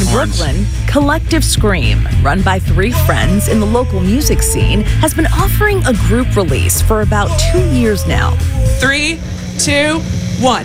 horns. Brooklyn, Collective Scream, run by 3 friends in the local music scene, has been offering a group release for about 2 years now. 3, 2, 1.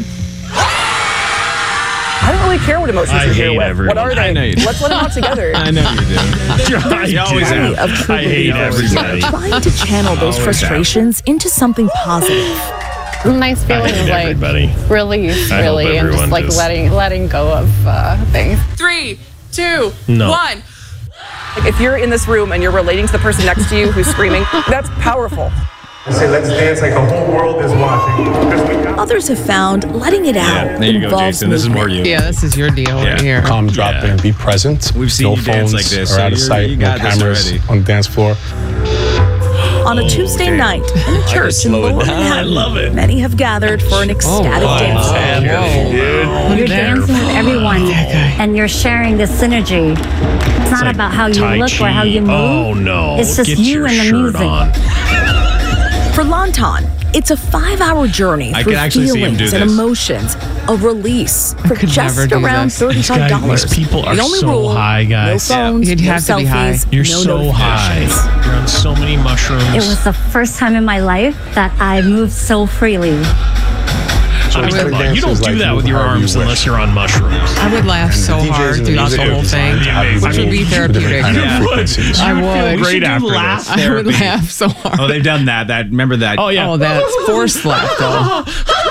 I don't really care what emotions you're here with. everyone. What are they? I know you do. Let's let them out together. I know you do. You always Plenty have. of true I hate believers everybody. trying to channel those Always have. frustrations into something positive. Nice feeling of like everybody. release, I hope really, and just everyone like just- letting go of things. 3, 2, No. 1. Like if you're in this room and you're relating to the person next to you who's screaming, that's powerful. I say, let's dance like the whole world is watching. Because we got Others have found letting it out Yeah, there you go, involves Jason. This is more movement. you. Yeah, this is your deal right here. Calm, drop Yeah. in, be present. We've seen no you phones dance like this, are so out of you're- sight. you No got this cameras already. on the dance floor. On a Tuesday damn. night in a church in slow it Lower down. Manhattan, I love it. many have gathered for an ecstatic dance. You're dancing with everyone, and you're sharing this synergy. It's not about how you Tai look or how you Chi. move. Oh, no. It's just Get you your and the shirt music. on. For Lantan, it's a 5-hour journey I through can actually see him feelings do and this. emotions, a release for could just never do around this. $35. These people are the only so rule, high, guys. no phones, You'd no have to be high. selfies, You're no so high. notifications. You're on so many mushrooms. It was the first time in my life that I moved so freely. I mean, ecstatic come on, dance you don't is do like that with moving your however you arms wish. unless you're on mushrooms. I would laugh so DJs hard and the throughout the music whole is thing, designed to which would be have different therapeutic. kind of Yeah. frequencies. I You would feel would. great We should after do this. I would laugh so hard. Oh, they've done that. Remember that? Oh, yeah. Oh, that's forced laugh though.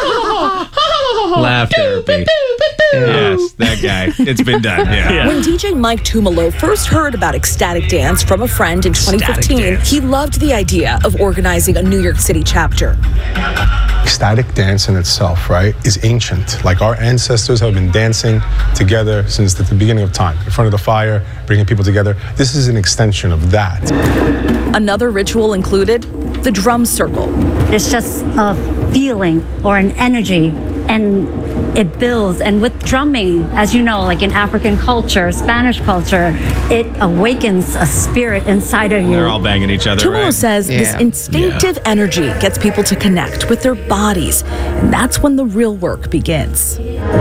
Laugh therapy. Yes, that guy. It's been done. Yeah. When DJ Mike Tumalo first heard about ecstatic dance from a friend in 2015, dance. he loved the idea of organizing a New York City chapter. Ecstatic dance in itself, right, is ancient. Like our ancestors have been dancing together since the beginning of time, in front of the fire, bringing people together. This is an extension of that. Another ritual included the drum circle. It's just a feeling or an energy, and it builds. And with drumming, as you know, like in African culture, Spanish culture, it awakens a spirit inside of you. They're all banging each other, Tumalo right? says this Yeah. instinctive energy gets people to connect with their bodies, and that's when the real work begins.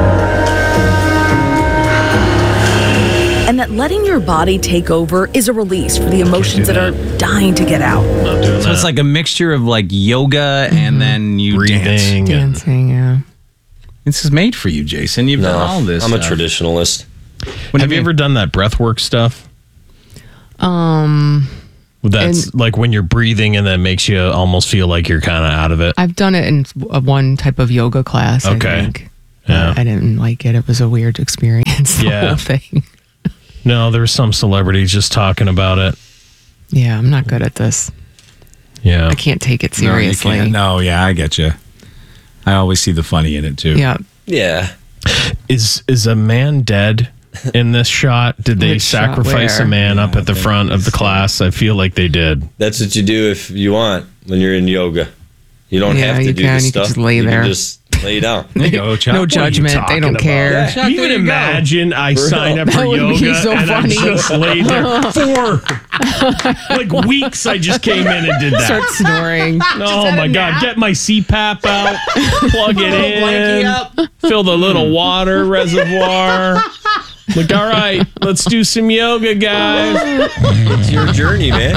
And that letting your body take over is a release for the emotions that are dying to get out. So it's like a mixture of like yoga and then you dance. Breathing. and- Dancing, yeah. This is made for you, Jason. You've done all this. I'm a stuff. traditionalist. Have you ever done that breath work stuff? That's like when you're breathing and that makes you almost feel like you're kind of out of it. I've done it in one type of yoga class. Okay. I think. Yeah. I didn't like it. It was a weird experience. The Yeah. whole thing. No, there were some celebrities just talking about it. Yeah, I'm not good at this. Yeah. I can't take it No, you seriously. can't. No, yeah, I get you. I always see the funny in it too. Yeah. Yeah. Is a man dead in this shot? Did they Which shot? sacrifice Where? a man up at the front of the class? I feel like they did. That's what you do if you want when you're in yoga. You don't Yeah, have to you do can. this You can stuff. just lay you there. Can just lay down. There you go, Chuck. No What are you judgment. They talking don't about? care. Yeah. You can there you go. imagine I For sign real. up for That would be yoga so and funny. I just laid there for like weeks. I just came in and did that. Start snoring. Oh my God! Get my CPAP out, plug it in, fill the little water reservoir. Like, all right, let's do some yoga, guys. It's your journey, man.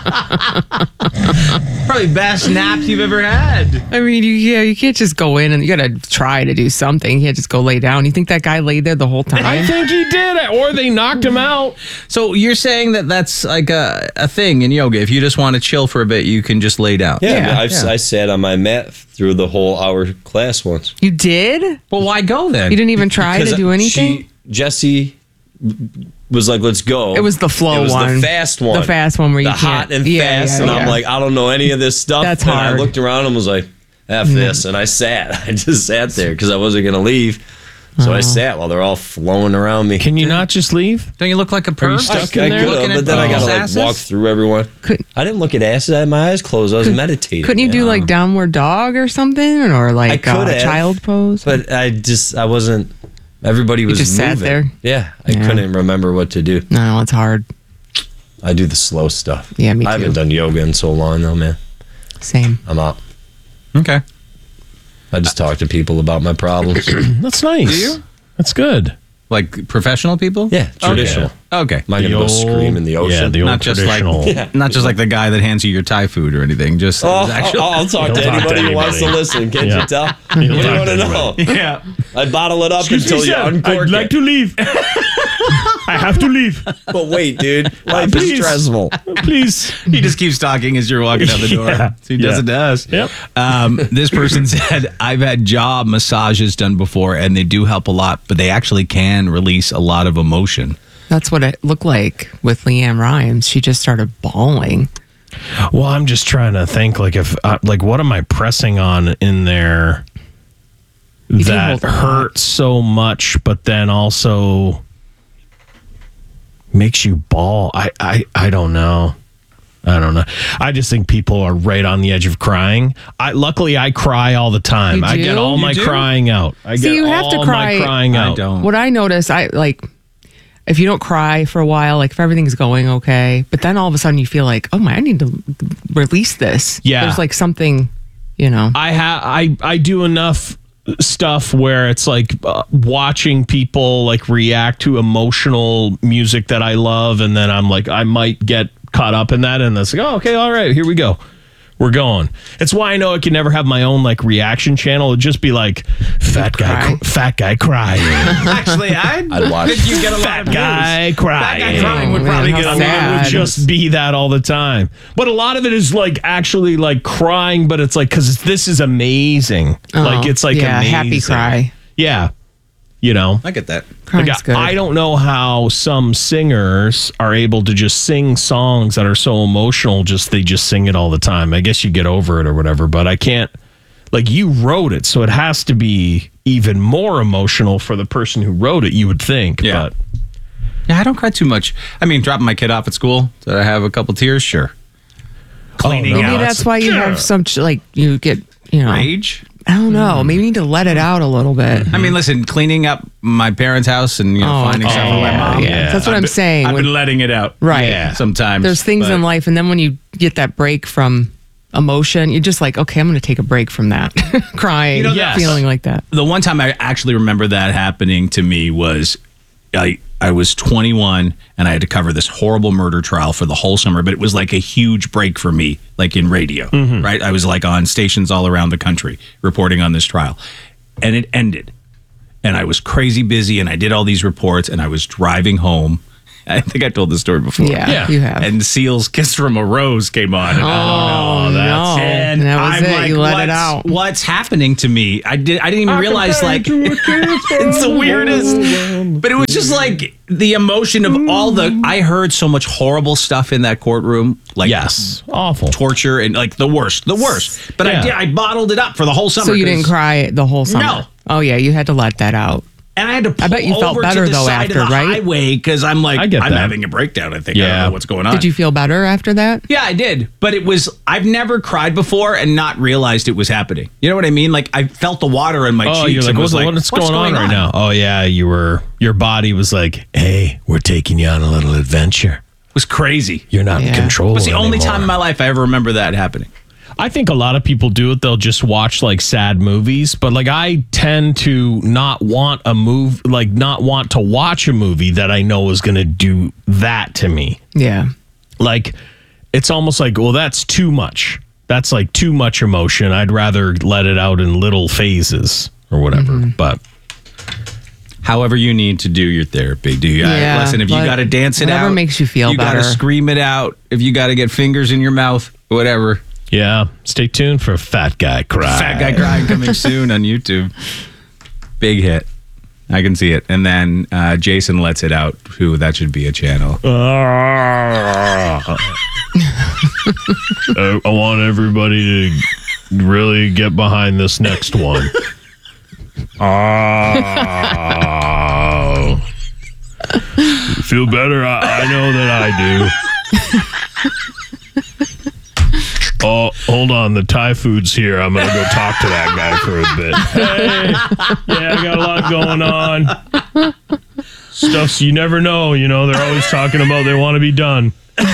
Probably best naps you've ever had. I mean, you can't just go in and you got to try to do something. You can't just go lay down. You think that guy laid there the whole I time? think he did it, or they knocked him out. So you're saying that that's like a thing in yoga. If you just want to chill for a bit, you can just lay down. Yeah, Yeah. I sat on my mat through the whole hour class once. You did? Well, why go then? You didn't even try to do anything? Jesse was like, "Let's go." It was the flow It was one. the fast one. The fast one where you the hot can't- and yeah, fast, yeah, and I'm yeah. like, I don't know any of this stuff. That's and hard. I looked around and was like, "F this," and I sat. I just sat there because I wasn't gonna leave. So I sat while they're all flowing around me. Can you not just leave? Don't you look like a perv? stuck I in there? could have, but then I gotta like walk through everyone. I didn't look at asses. I had my eyes closed. I was meditating. Couldn't you do like downward dog or something? Or I like could have, child pose? But I wasn't. Everybody was just moving. sat there? Yeah, I Yeah. couldn't remember what to do. No, it's hard. I do the slow stuff. Yeah, me I haven't too. done yoga in so long though, man. Same. I'm out. Okay. I just talk to people about my problems. That's nice. Do you? That's good. Like professional people? Yeah, traditional. Okay. Am I going to go scream in the ocean? Yeah, the old Not just traditional. not just like the guy that hands you your Thai food or anything. Just I'll talk to anybody who wants to listen. Can't you tell? What do you want to know? Yeah. I bottle it up Excuse until me, you sir. uncork I'd like it. to leave. I have to leave. But wait, dude. Life is Please. stressful. Please. He just keeps talking as you're walking out the door. Yeah. So he does it to us. Yep. This person said, I've had jaw massages done before and they do help a lot, but they actually can release a lot of emotion. That's what it looked like with Leanne Rimes. She just started bawling. Well, I'm just trying to think, like, if, like, what am I pressing on in there that hold a lot. hurts so much, but then also makes you bawl? I don't know. I don't know. I just think people are right on the edge of crying. Luckily, I cry all the time. You I get do? all my do? crying out. I See, get you have to all cry. my crying out. I don't. What I notice, if you don't cry for a while, like if everything's going okay, but then all of a sudden you feel like, oh my, I need to release this. Yeah. There's like something, I do enough stuff where it's like watching people like react to emotional music that I love, and then I'm like, I might get caught up in that, and it's like, oh, okay, all right, here we go. We're going. It's why I know I can never have my own like reaction channel. It'd just be like fat guy crying. Actually, I'd watch. you get a lot Fat of guy views. crying. Fat guy crying would probably how get a lot sad. It would just be that all the time. But a lot of it is like actually like crying, but it's like, because this is amazing. Like it's like amazing. happy cry. Yeah. You know? I get that. Crying's Like, good. I don't know how some singers are able to just sing songs that are so emotional, they just sing it all the time. I guess you get over it or whatever, but I can't. Like, you wrote it, so it has to be even more emotional for the person who wrote it, you would think. Yeah. But Yeah, I don't cry too much. I mean, dropping my kid off at school, did I have a couple tears? Sure. Cleaning no. out. Maybe that's why you have some, you get, Rage? I don't know. Maybe you need to let it out a little bit. I mean, listen, cleaning up my parents' house and finding stuff for my mom. yeah. That's what I'm saying. I've When- been letting it out. Right. Yeah. Sometimes. There's things in life, and then when you get that break from emotion, you're just like, okay, I'm going to take a break from that. Crying, Yes. feeling like that. The one time I actually remember that happening to me was I was 21 and I had to cover this horrible murder trial for the whole summer, but it was like a huge break for me, like in radio, right? I was like on stations all around the country reporting on this trial, and it ended. And I was crazy busy and I did all these reports and I was driving home. I think I told this story before. Yeah, you have. And Seal's Kiss from a Rose came on. Oh, no. And That was I'm it. like, You let it out. What's happening to me? I didn't even realize, like, it's the weirdest. But it was just like the emotion of all the. I heard so much horrible stuff in that courtroom. Like, yes, awful torture and like the worst. But I bottled it up for the whole summer. So you didn't cry the whole summer? No. Oh, yeah, you had to let that out. And I had to pull I bet you felt over better, to the though, side after, of the right? highway because I'm like, I get I'm that. having a breakdown. I think I don't know what's going on. Did you feel better after that? Yeah, I did. But it was, I've never cried before and not realized it was happening. You know what I mean? Like, I felt the water in my cheeks. you're like, and was what's going on right now? Oh, yeah, your body was like, hey, we're taking you on a little adventure. It was crazy. You're not in control. It was the only anymore. time in my life I ever remember that happening. I think a lot of people do it. They'll just watch like sad movies, but like I tend to not want to watch a movie that I know is going to do that to me. Yeah. Like it's almost like, well, that's too much. That's like too much emotion. I'd rather let it out in little phases or whatever. But however you need to do your therapy, do you? Yeah, Listen, if you got to dance it out, whatever makes you feel you got better. to scream it out. If you got to get fingers in your mouth, whatever. yeah, stay tuned for Fat Guy Cry. Fat Guy Crying coming soon on YouTube. Big hit. I can see it. And then Jason Lets It Out, who that should be a channel. I want everybody to really get behind this next one. Oh. You feel better? I know that I do. Oh, hold on. The Thai food's here. I'm going to go talk to that guy for a bit. Hey, yeah, I got a lot going on. Stuffs you never know. You know, they're always talking about they want to be done.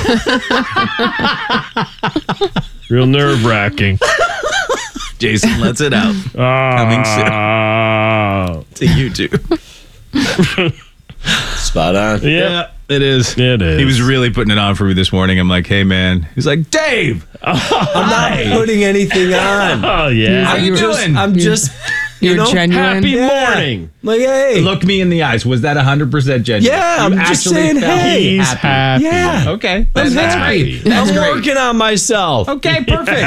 Real nerve-wracking. Jason Lets It Out. Coming soon to YouTube. Spot on. Yeah. It is. It is. He was really putting it on for me this morning. I'm like, hey, man. He's like, Dave. I'm not putting anything on. Oh, yeah. How you doing? I'm just, You're genuine. Happy morning. like, hey. Look me in the eyes. Was that 100% genuine? Yeah, You I'm just actually saying, felt hey. He's happy. Yeah. Okay. That's happy. great. That's I'm great. working on myself. Okay, perfect.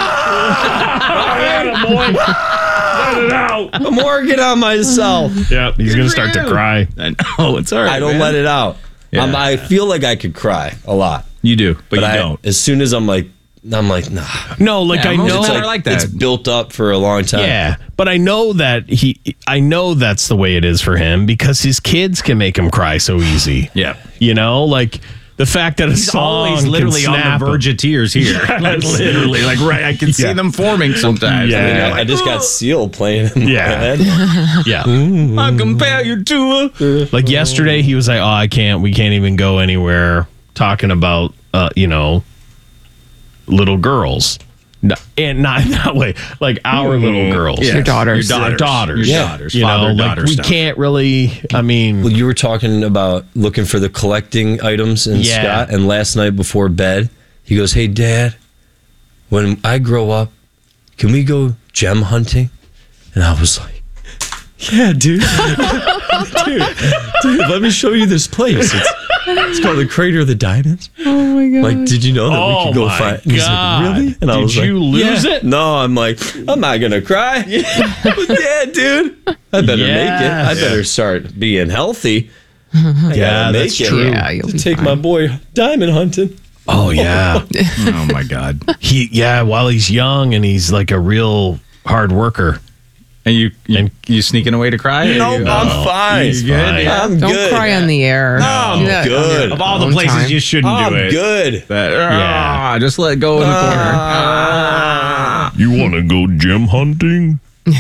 Let it out. I'm working on myself. Yep, he's going to start to cry. I know. It's all right. I don't man. let it out. Yeah. I feel like I could cry a lot. You do, but you I, don't. As soon as I'm like, nah. No, like Yeah, I most know. of the time are like that. It's built up for a long time. Yeah, but I know that I know that's the way it is for him because his kids can make him cry so easy. Yeah. You know, like the fact that a He's song always can literally on snap the him. verge of tears here. Yes. Like, literally, like right. I can see Yeah. them forming sometimes. Yeah. And you're I like, just got Seal playing in Yeah. my head. Yeah. I compare you to a. Like yesterday, he was like, "Oh, we can't even go anywhere." Talking about, little girls, and not in that way, like our little girls, Yes. Your daughters. Our daughters, Your Yeah. daughters. You know, Father-daughter like we stuff. can't really. I mean, Well, you were talking about looking for the collecting items in Yeah. Scott, and last night before bed, he goes, "Hey, Dad, when I grow up, can we go gem hunting?" And I was like, "Yeah, dude, dude, let me show you this place. It's called the Crater of the Diamonds." Oh my god. Like, did you know that we could go my find? He's like, God. really? And I Did was you like, lose yeah. it? No, I'm like, I'm not gonna cry. But yeah, dude, I better make it. I better start being healthy. yeah, that's true. Yeah, you'll be Take fine. my boy diamond hunting. Oh yeah, Oh my God. while he's young and he's like a real hard worker. And you sneaking away to cry? No, I'm fine. he's fine. I'm Don't good. cry on the air. No, Do that on good. your Of all the own places time. you shouldn't I'm do it. good. Yeah. Just let it go in the corner. You want to go gem hunting?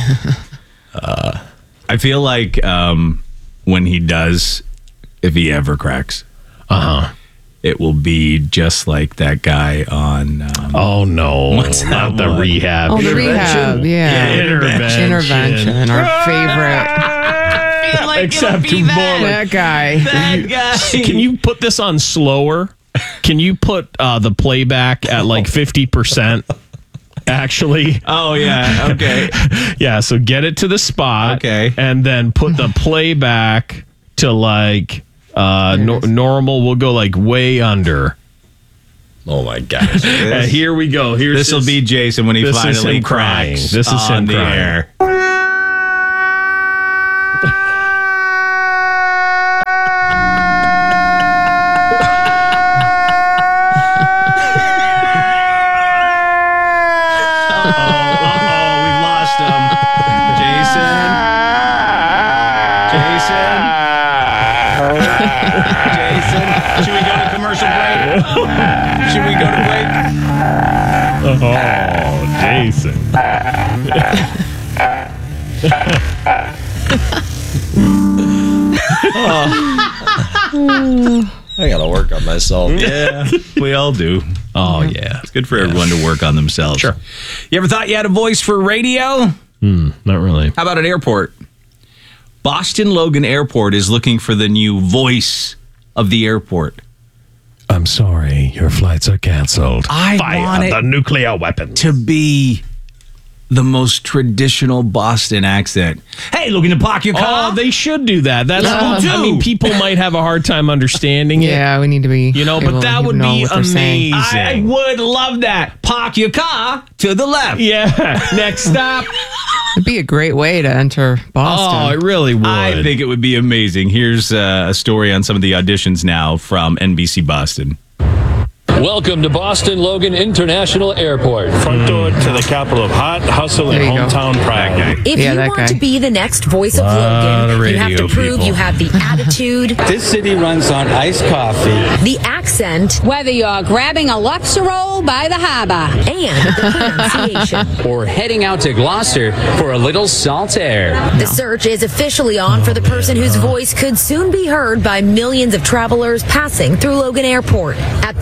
I feel like when he does, if he ever cracks, it will be just like that guy on. Oh no, What's that not the one? rehab. Oh, the rehab. Yeah. Intervention. Our favorite. Except more like That guy. Can you put this on slower? Can you put the playback at like 50%? Actually, Oh yeah. Okay. yeah. So get it to the spot, Okay. and then put the playback to like normal. We'll go like way under. Oh my gosh. And here we go. Here's This will his- be Jason when he this is finally him crying. cracks. This is on him the crying. air. We've lost him. Jason. Should we go to commercial break? Should we go to break? Oh, Jason. I gotta work on myself. Yeah, we all do. Oh yeah. It's good for everyone to work on themselves. Sure. You ever thought you had a voice for radio? Not really. How about an airport? Boston Logan Airport is looking for the new voice of the airport. I'm sorry, your flights are canceled. I want it the nuclear weapons. to be the most traditional Boston accent. Hey, looking to park your car? Oh, they should do that. That's Yeah. I mean, people might have a hard time understanding it. Yeah, we need to be. You know, but able that to would know be what they're saying. amazing. I would love that. Park your car to the left. Yeah. Next stop. It'd be a great way to enter Oh, Boston. it really would. I think it would be amazing. Here's a story on some of the auditions now from NBC Boston. Welcome to Boston Logan International Airport. Front door to the capital of hot hustle and There you go. hometown pride. If Yeah, you that want guy. to be the next voice of Lot of Logan, you have to radio prove people. you have the attitude, This city runs on iced coffee. the accent, Whether you're grabbing a lobster roll by the harbor and the pronunciation. Or heading out to Gloucester for a little salt air. The search is officially on for the person whose voice could soon be heard by millions of travelers passing through Logan Airport. At Thursday's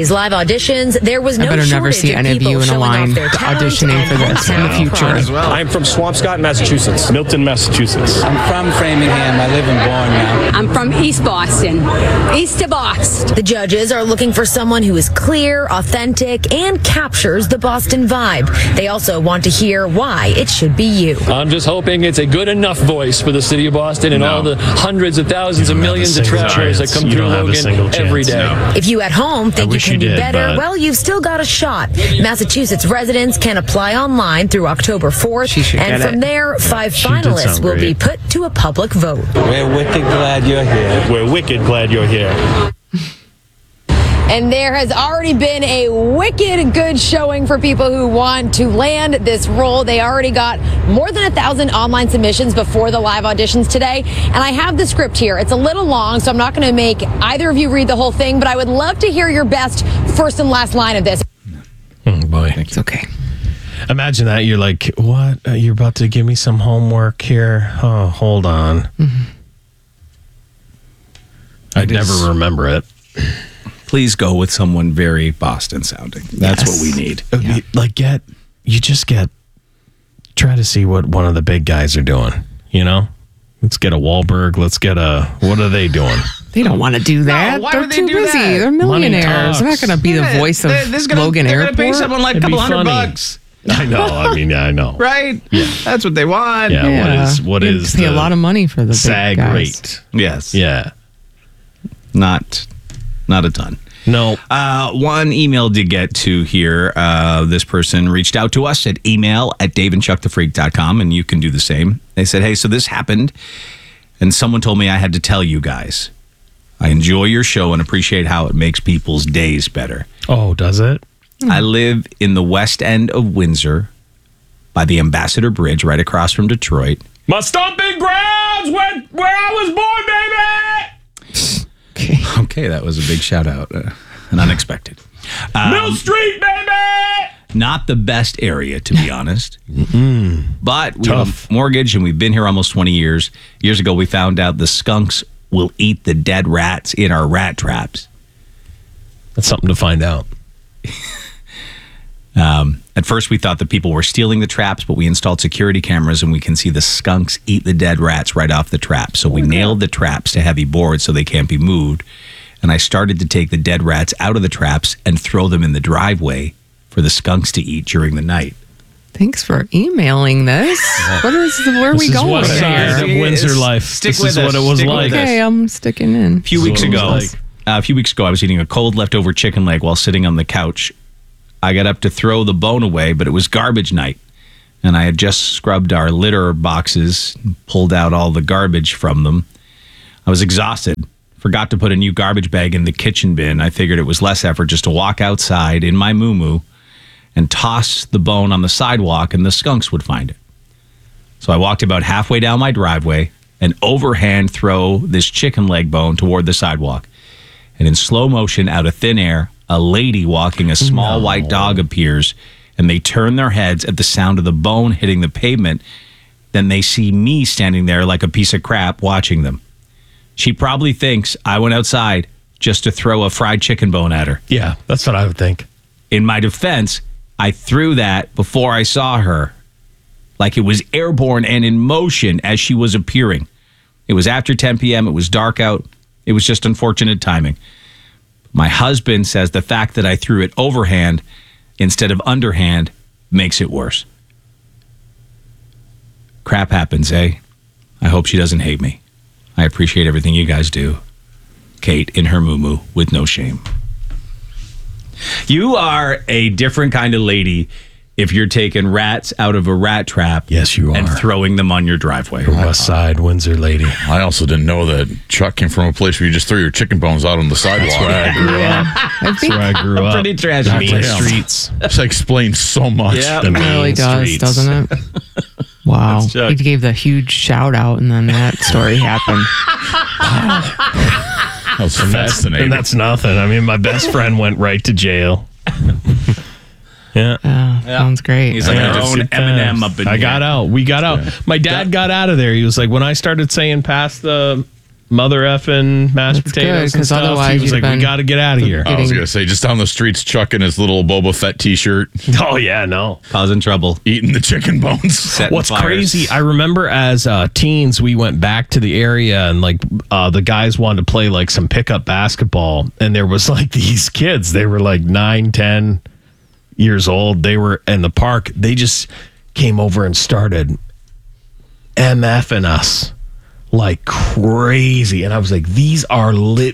these live auditions, there was no I better never shortage see of any of people you in a showing line off their talent auditioning and for this in the hometown future. pride. I'm from Swampscott, Massachusetts. Milton, Massachusetts. I'm from Framingham. I live in Bourne now. I'm from East Boston. East of Boston. The judges are looking for someone who is clear, authentic, and captures the Boston vibe. They also want to hear why it should be you. I'm just hoping it's a good enough voice for the city of Boston and all the hundreds of thousands of millions of travelers that come through Logan every day. If you at home think you wish can you do did, better, but- well, you've still got a shot. Massachusetts residents can apply online through October 4th, should and get from it. there, 5 did finalists sound will be great. put to a public vote. We're wicked glad you're here. We're wicked glad you're here. And there has already been a wicked good showing for people who want to land this role. They already got more than 1,000 online submissions before the live auditions today. And I have the script here. It's a little long, so I'm not going to make either of you read the whole thing, but I would love to hear your best first and last line of this. Oh, boy. It's okay. Imagine that. You're like, what? You're about to give me some homework here? Oh, hold on. I'd never remember it. Please go with someone very Boston sounding. That's what we need. Try to see what one of the big guys are doing, you know? Let's get a Wahlberg. Let's get a, what are they doing? They don't want to do that. why They're would they too do busy. that? They're millionaires. They're not going to be the voice of Logan they're Airport. gonna pay someone like a It'd be couple funny. $100. I know. I know. Right? Yeah. That's what they want. Yeah. What You have is to pay a the lot of money for the big SAG guys. rate? Yes. Yeah. Not a ton. No. One email to get to here. This person reached out to us at email@daveandchuckthefreak.com, and you can do the same. They said, hey, so this happened, and someone told me I had to tell you guys. I enjoy your show and appreciate how it makes people's days better. Oh, does it? I live in the west end of Windsor by the Ambassador Bridge, right across from Detroit. My stomping grounds where I was born, baby! Okay, that was a big shout out and unexpected. Mill Street, baby! Not the best area, to be honest. But we have Tough. a mortgage, and we've been here almost 20 years. Years ago, we found out the skunks will eat the dead rats in our rat traps. That's something to find out. At first, we thought that people were stealing the traps, but we installed security cameras, and we can see the skunks eat the dead rats right off the trap. So we nailed the traps to heavy boards so they can't be moved. And I started to take the dead rats out of the traps and throw them in the driveway for the skunks to eat during the night. Thanks for emailing this. Where are we This is going west side of here? Windsor life. Stick This with is us. what it was Stick with like. us. Okay, I'm sticking in. A few weeks what it ago, was I was eating a cold leftover chicken leg while sitting on the couch. I got up to throw the bone away, but it was garbage night. And I had just scrubbed our litter boxes, pulled out all the garbage from them. I was exhausted. Forgot to put a new garbage bag in the kitchen bin. I figured it was less effort just to walk outside in my moo-moo and toss the bone on the sidewalk, and the skunks would find it. So I walked about halfway down my driveway and overhand throw this chicken leg bone toward the sidewalk. And in slow motion, out of thin air, a lady walking a small white dog appears, and they turn their heads at the sound of the bone hitting the pavement. Then they see me standing there like a piece of crap watching them. She probably thinks I went outside just to throw a fried chicken bone at her. Yeah, that's what I would think. In my defense, I threw that before I saw her, like it was airborne and in motion as she was appearing. It was after 10 p.m. It was dark out. It was just unfortunate timing. My husband says the fact that I threw it overhand instead of underhand makes it worse. Crap happens, eh? I hope she doesn't hate me. I appreciate everything you guys do. Kate in her moo-moo with no shame. You are a different kind of lady if you're taking rats out of a rat trap. Yes, you are. And throwing them on your driveway. West Side, Windsor lady. I also didn't know that Chuck came from a place where you just throw your chicken bones out on the sidewalk. That's where I grew up. That's where I grew up. Pretty trash. The mean Damn. streets. This explains so much. Yeah. The It really mean does, streets. doesn't it? Wow. That's Chuck. He gave the huge shout out, and then that story happened. That was fascinating. And that's nothing. I mean, my best friend went right to jail. Yeah. Sounds great. He's like our own Eminem up in I here. got out. We got out. My dad got out of there. He was like, when I started saying pass the mother effing mashed potatoes good, and stuff. otherwise He was you'd like, have we got to get out of here. I was gonna say, just down the streets, chucking his little Boba Fett T-shirt. Oh yeah, no, causing trouble, eating the chicken bones. What's crazy? I remember as teens, we went back to the area and like the guys wanted to play like some pickup basketball, and there was like these kids. They were like 9, 10 years old. They were in the park. They just came over and started MFing us like crazy, and I was like, these are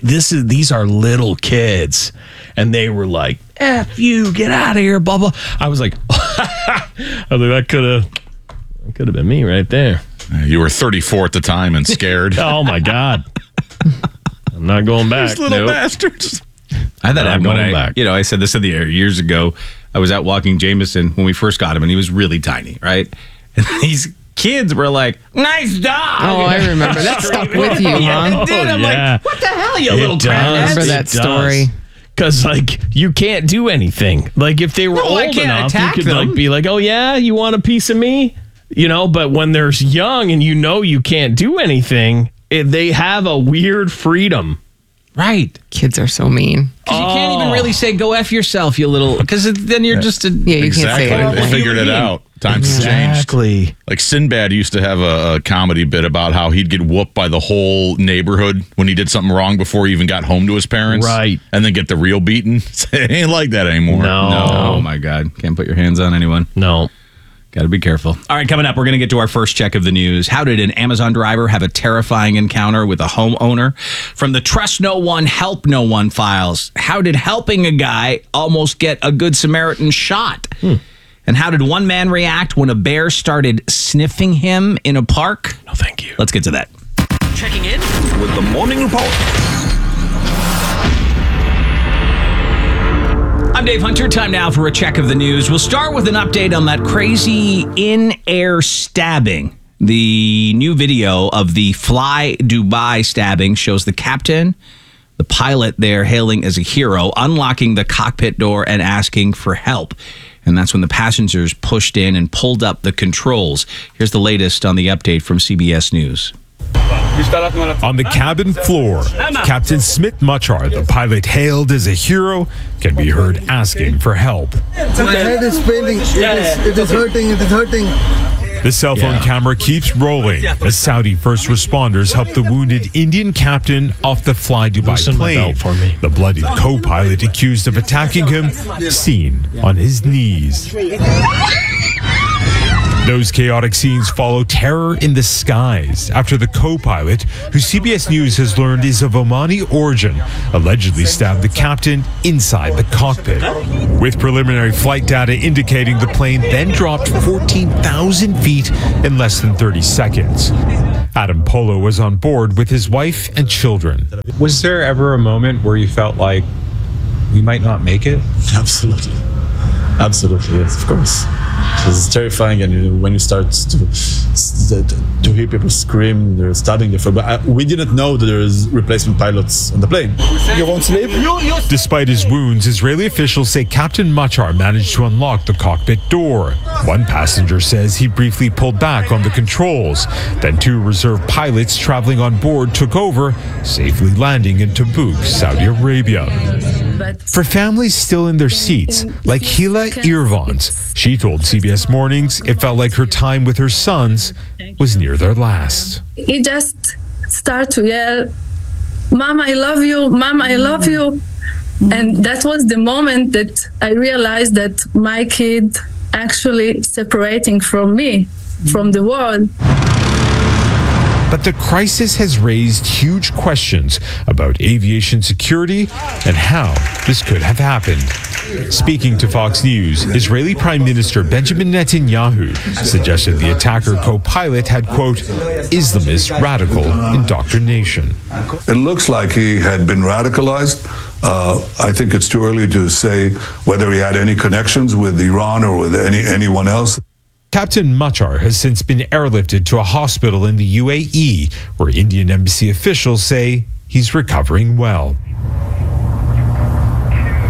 little kids, and they were like, F you, get out of here, blah blah. I was like, that could have been me right there. You were 34 at the time and scared. Oh my god, I'm not going back. These little bastards. I had that happen when back. I said this in the air years ago. I was out walking Jameson when we first got him, and he was really tiny, right? And these kids were like, nice dog. Oh, I remember. That stuck with you, huh? It did. I'm like, what the hell, you little I remember that story. Because, like, you can't do anything. Like, if they were old enough, you could, like, be like, oh, yeah, you want a piece of me? You know, but when they're young and you can't do anything, they have a weird freedom. Right. Kids are so mean. Because you can't even really say, go F yourself, you little... Because then you're just a... Yeah, you can't say it. They figured it out. Times have changed. Like Sinbad used to have a comedy bit about how he'd get whooped by the whole neighborhood when he did something wrong before he even got home to his parents. Right. And then get the real beating. It ain't like that anymore. No. Oh, my God. Can't put your hands on anyone. No. Got to be careful. All right, coming up, we're going to get to our first check of the news. How did an Amazon driver have a terrifying encounter with a homeowner? From the Trust No One, Help No One files, how did helping a guy almost get a Good Samaritan shot? And how did one man react when a bear started sniffing him in a park? No, thank you. Let's get to that. Checking in with the Morning Report. I'm Dave Hunter. Time now for a check of the news. We'll start with an update on that crazy in-air stabbing. The new video of the Fly Dubai stabbing shows the captain, the pilot there hailing as a hero, unlocking the cockpit door and asking for help. And that's when the passengers pushed in and pulled up the controls. Here's the latest on the update from CBS News. On the cabin floor, Captain Smith Machar, the pilot hailed as a hero, can be heard asking for help. My head is paining. It is hurting. It is hurting. The cell phone camera keeps rolling as Saudi first responders help the wounded Indian captain off the Fly Dubai plane. The bloodied co-pilot accused of attacking him, seen on his knees. Those chaotic scenes follow terror in the skies after the co-pilot, who CBS News has learned is of Omani origin, allegedly stabbed the captain inside the cockpit. With preliminary flight data indicating the plane then dropped 14,000 feet in less than 30 seconds. Adam Polo was on board with his wife and children. Was there ever a moment where you felt like we might not make it? Absolutely. Absolutely, yes, of course. It's terrifying, and when you start to hear people scream, they're stabbing their but we didn't know that there is replacement pilots on the plane. You won't sleep? Despite his wounds, Israeli officials say Captain Machar managed to unlock the cockpit door. One passenger says he briefly pulled back on the controls. Then two reserve pilots traveling on board took over, safely landing in Tabuk, Saudi Arabia. For families still in their seats, like Hila Irvans, she told CBS Mornings it felt like her time with her sons was near their last. He just started to yell, "Mom, I love you. Mom, I love you." And that was the moment that I realized that my kid actually separating from me, from the world. But the crisis has raised huge questions about aviation security and how this could have happened. Speaking to Fox News, Israeli Prime Minister Benjamin Netanyahu suggested the attacker co-pilot had, quote, Islamist radical indoctrination. It looks like he had been radicalized. I think it's too early to say whether he had any connections with Iran or with anyone else. Captain Machar has since been airlifted to a hospital in the UAE, where Indian embassy officials say he's recovering well.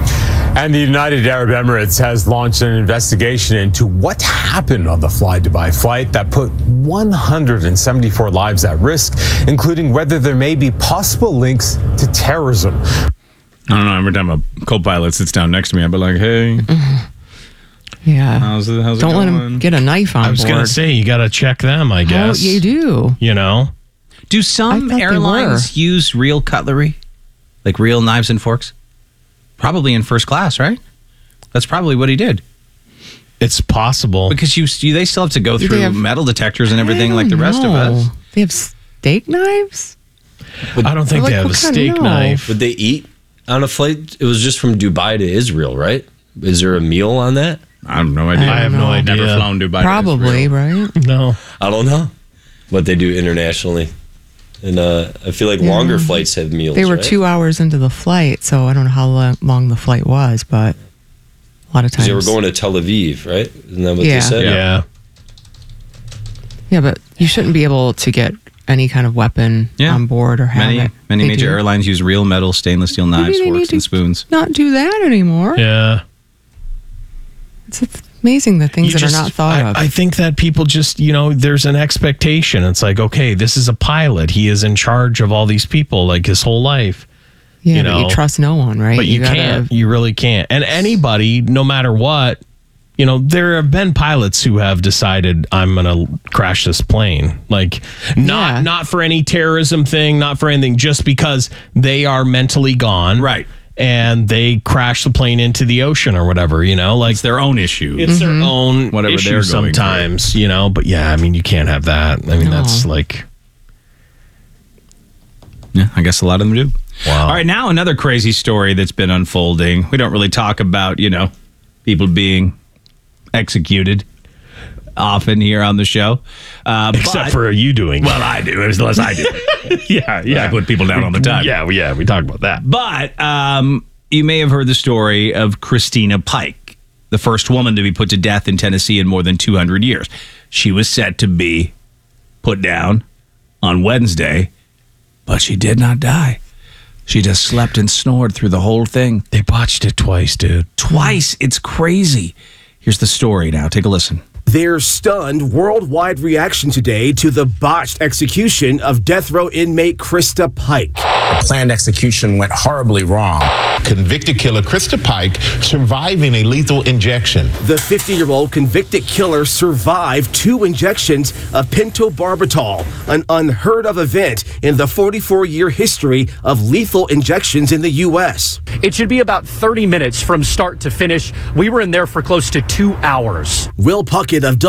And the United Arab Emirates has launched an investigation into what happened on the Fly Dubai flight that put 174 lives at risk, including whether there may be possible links to terrorism. I don't know. Every time a co-pilot sits down next to me, I'd be like, "Hey, Yeah. how's it Don't going?" let him get a knife on board. I was going to say, you got to check them, I guess. You do. You know? Do some airlines use real cutlery, like real knives and forks? Probably in first class, right? That's probably what he did. It's possible because they still have to go through metal detectors and everything like the rest of us. They have steak knives? I don't think they have a steak knife. Would they eat on a flight? It was just from Dubai to Israel, right? Is there a meal on that? I have no idea. I have no idea. Never flown Dubai. Probably, right? No. I don't know what they do internationally. And I feel like longer flights have meals. They were right? 2 hours into the flight, so I don't know how long the flight was, but a lot of times. They were going to Tel Aviv, right? Isn't that what Yeah. they said? Yeah. Yeah, but you shouldn't be able to get any kind of weapon on board or have it. Many They major do. airlines use real metal, stainless steel knives, they forks, need and to spoons. Not do that anymore. Yeah. It's amazing the things You that are not thought of. I think that people just, there's an expectation. It's like, okay, this is a pilot. He is in charge of all these people like his whole life. Yeah, but you trust no one, right? But you can't. You really can't. And anybody, no matter what, there have been pilots who have decided I'm going to crash this plane. Like not for any terrorism thing, not for anything, just because they are mentally gone. Right. And they crash the plane into the ocean or whatever, like it's their own issue. It's their own Whatever issue they're going sometimes, but yeah, I mean, you can't have that. I mean, that's like, yeah, I guess a lot of them do. Wow. All right, now another crazy story that's been unfolding. We don't really talk about, people being executed often here on the show. Except for you doing. Well, I do, unless I do. yeah. I put people down all the time. Yeah, we talk about that. But you may have heard the story of Christina Pike, the first woman to be put to death in Tennessee in more than 200 years. She was set to be put down on Wednesday, but she did not die. She just slept and snored through the whole thing. They botched it twice, dude. Twice. It's crazy. Here's the story now. Take a listen. There's stunned worldwide reaction today to the botched execution of death row inmate Krista Pike. The planned execution went horribly wrong. Convicted killer Krista Pike surviving a lethal injection. The 50-year-old convicted killer survived 2 injections of pentobarbital, an unheard of event in the 44-year history of lethal injections in the U.S. It should be about 30 minutes from start to finish. We were in there for close to 2 hours. Will Puckett of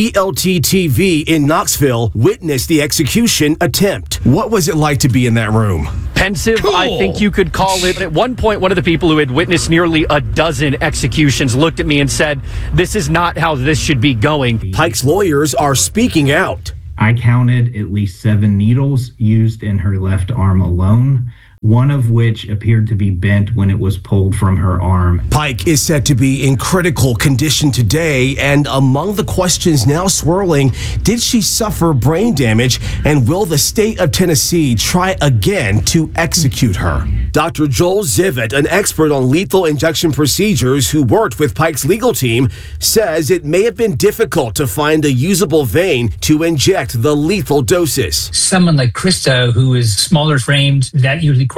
WVLT-TV in Knoxville witnessed the execution attempt. What was it like to be in that room? Pensive, cool. I think you could call it. At one point, one of the people who had witnessed nearly a dozen executions looked at me and said, "This is not how this should be going." Pike's lawyers are speaking out. I counted at least 7 needles used in her left arm alone, one of which appeared to be bent when it was pulled from her arm. Pike is said to be in critical condition today, and among the questions now swirling, did she suffer brain damage, and will the state of Tennessee try again to execute her? Dr. Joel Zivit, an expert on lethal injection procedures who worked with Pike's legal team, says it may have been difficult to find a usable vein to inject the lethal doses. Someone like Krista, who is smaller framed, that usually